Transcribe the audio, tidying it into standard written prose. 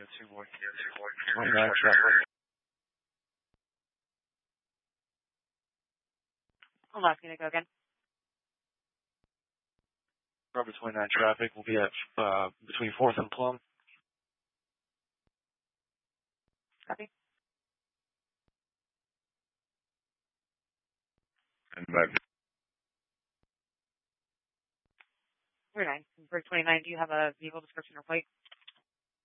29 traffic. I'm asking to go again. Rover 29 traffic will be at between 4th and Plum. Copy. And back. Very nice. For 29, do you have a vehicle description or plate?